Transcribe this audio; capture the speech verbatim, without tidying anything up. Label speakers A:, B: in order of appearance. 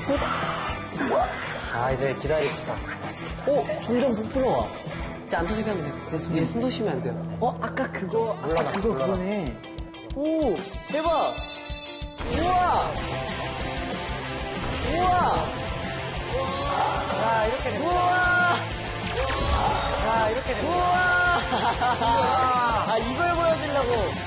A: 자, 이제 기다립시다. 오, 점점 부풀어 와.
B: 이제 안 터지게 하면 돼. 얘 손 놓으시면 안 돼요.
A: 어, 아까 그거, 아까
B: 올라가,
A: 그거
B: 올라가.
A: 그거네. 오, 대박! 우와! 우와! 자, 이렇게 됩니다. 우와! 자, 이렇게 됩니다. 우와! 아, 이걸 보여주려고.